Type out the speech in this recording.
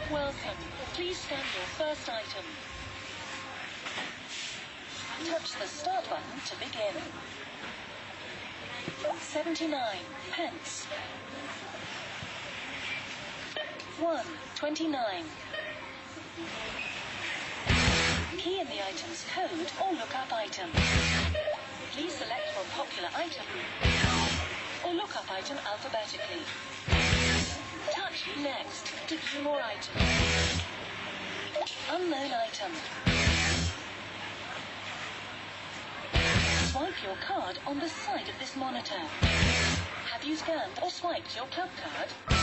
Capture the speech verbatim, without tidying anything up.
Welcome. Please scan your first item. Touch the start button to begin. seventy-nine pence. one twenty-nine. Key in the item's code or look up item. Please select from popular item or look up item alphabetically. Touch next to view more items. Unknown item. Swipe your card on the side of this monitor. Have you scanned or swiped your club card?